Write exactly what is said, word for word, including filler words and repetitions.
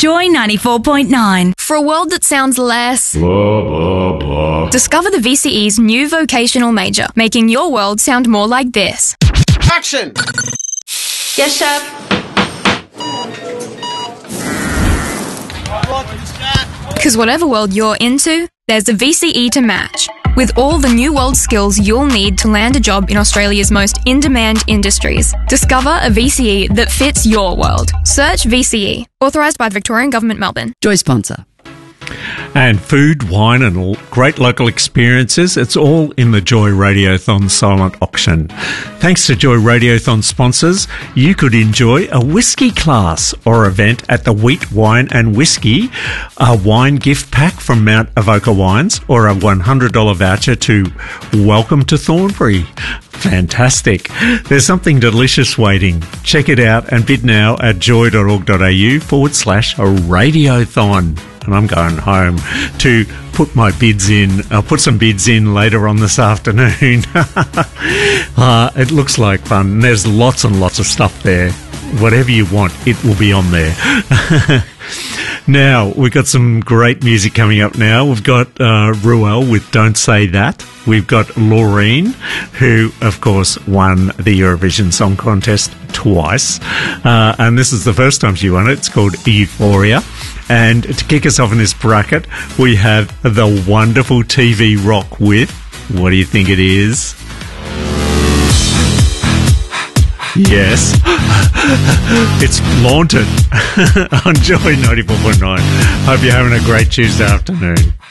Joy ninety-four point nine. For a world that sounds less... Blah, blah, blah. Discover the V C E's new vocational major, making your world sound more like this. Action! Yes, chef. Because whatever world you're into, there's a V C E to match. With all the new world skills you'll need to land a job in Australia's most in-demand industries. Discover a V C E that fits your world. Search V C E. Authorised by the Victorian Government, Melbourne. Joy sponsor. And food, wine and all great local experiences, it's all in the Joy Radiothon silent auction. Thanks to Joy Radiothon sponsors, you could enjoy a whiskey class or event at the Wheat Wine and Whiskey, a wine gift pack from Mount Avoca Wines, or a one hundred dollars voucher to Welcome to Thornbury. Fantastic. There's something delicious waiting. Check it out and bid now at joy.org.au forward slash radiothon. And I'm going home to put my bids in. I'll put some bids in later on this afternoon. uh, it looks like fun. There's lots and lots of stuff there. Whatever you want, it will be on there. Now, we've got some great music coming up now. We've got uh, Ruel with Don't Say That. We've got Laureen, who, of course, won the Eurovision Song Contest twice. Uh, and this is the first time she won it. It's called Euphoria. And to kick us off in this bracket, we have the wonderful T V Rock with, what do you think it is? Yes, it's Launted on Joy ninety-four point nine. Hope you're having a great Tuesday afternoon.